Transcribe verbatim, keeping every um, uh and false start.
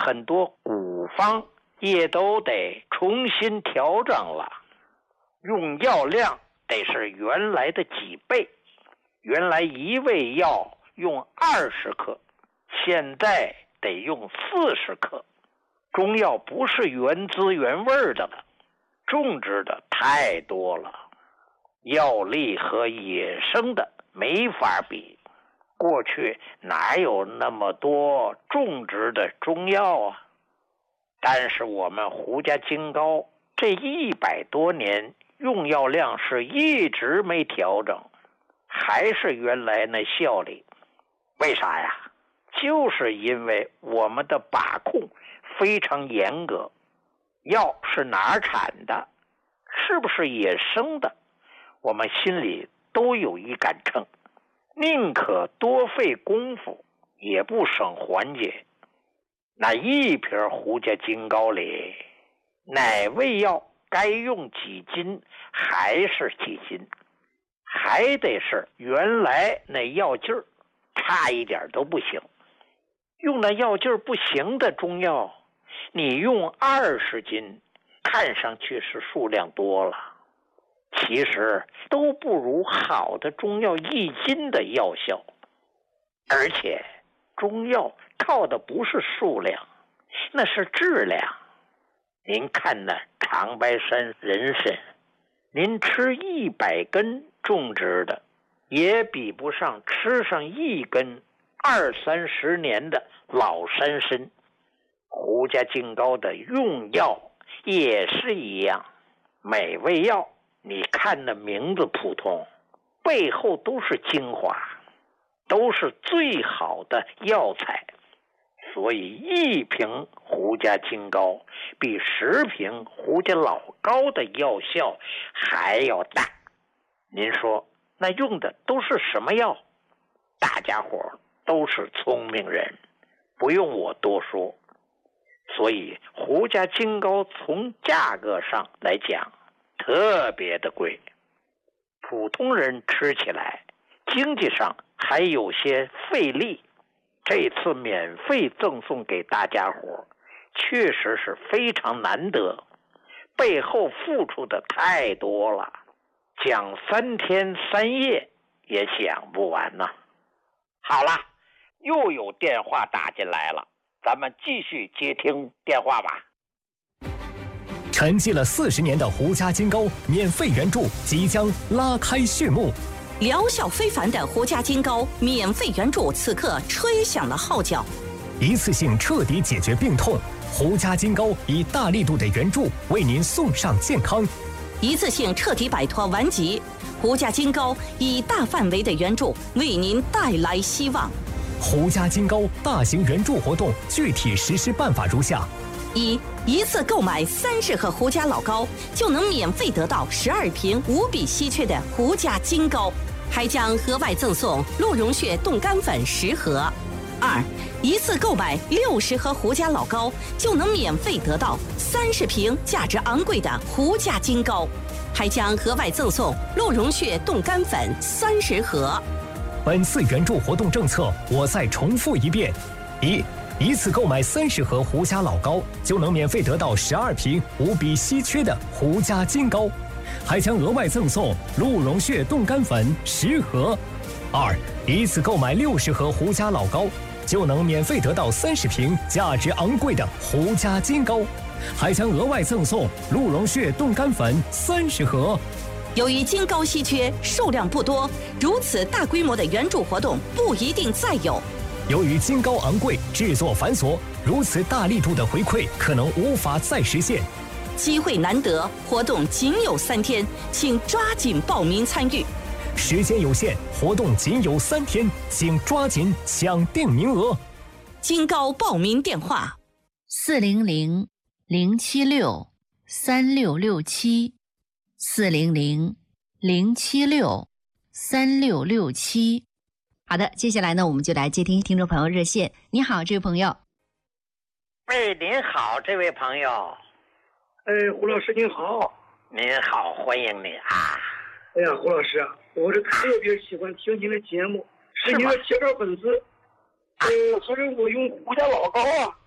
很多古方也都得重新调整了，用药量得是原来的几倍。原来一味药用二十克，现在得用四十克。中药不是原汁原味的了，种植的太多了，药力和野生的没法比。过去哪有那么多种植的中药啊？但是我们胡家金膏这一百多年用药量是一直没调整，还是原来那效力。为啥呀？就是因为我们的把控非常严格，药是哪儿产的，是不是野生的，我们心里都有一杆秤，宁可多费功夫也不省环节。那一瓶胡家金膏里，哪味药该用几斤还是几斤，还得是原来那药劲儿，差一点都不行。用那药劲儿不行的中药，你用二十斤，看上去是数量多了，其实都不如好的中药一斤的药效。而且中药靠的不是数量，那是质量。您看那长白山人参，您吃一百根种植的，也比不上吃上一根二三十年的老山参。胡家金膏的用药也是一样，每味药你看那名字普通，背后都是精华，都是最好的药材。所以一瓶胡家金膏比十瓶胡家老膏的药效还要大。您说那用的都是什么药？大家伙都是聪明人，不用我多说。所以胡家金膏从价格上来讲特别的贵，普通人吃起来经济上还有些费力。这次免费赠送给大家伙，确实是非常难得，背后付出的太多了，讲三天三夜也讲不完呢。好了，又有电话打进来了，咱们继续接听电话吧。 沉寂了四十年的胡家金膏免费援助即将拉开序幕。 疗效非凡的胡家金膏免费援助此刻吹响了号角， 一次性彻底解决病痛，胡家金膏以大力度的援助为您送上健康。 一次性彻底摆脱顽疾，胡家金膏以大范围的援助为您带来希望。 胡家金膏大型援助活动具体实施办法如下： 一、一次购买三十盒胡家老膏，就能免费得到十二瓶无比稀缺的胡家金膏，还将额外赠送鹿茸血冻干粉十盒。二、一次购买六十盒胡家老膏，就能免费得到三十瓶价值昂贵的胡家金膏，还将额外赠送鹿茸血冻干粉三十盒。 本次援助活动政策，我再重复一遍：一、一次购买三十盒胡家老膏，就能免费得到十二瓶无比稀缺的胡家金膏，还将额外赠送鹿茸血冻干粉十盒。二、一次购买六十盒胡家老膏，就能免费得到三十瓶价值昂贵的胡家金膏，还将额外赠送鹿茸血冻干粉三十盒。 由于金膏稀缺，数量不多，如此大规模的援助活动不一定再有。 由于金膏昂贵，制作繁琐，如此大力度的回馈可能无法再实现。 机会难得，活动仅有三天，请抓紧报名参与。 时间有限，活动仅有三天，请抓紧抢定名额。 金膏报名电话： 四零零零七六三六六七，四零零零七六三六六七。好的，接下来呢，我们就来接听听众朋友热线。你好，这位朋友。 喂，您好，这位朋友。 哎，胡老师您好。 您好，欢迎你啊。 哎呀，胡老师啊，我是特别喜欢听您的节目，是您的铁杆粉丝。呃，还是我用胡家老膏啊。